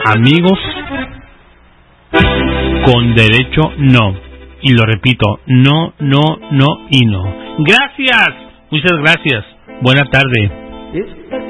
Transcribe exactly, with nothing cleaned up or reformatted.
amigos con derecho no. Y lo repito, no, no, no y no. Gracias, muchas gracias. Buena tarde.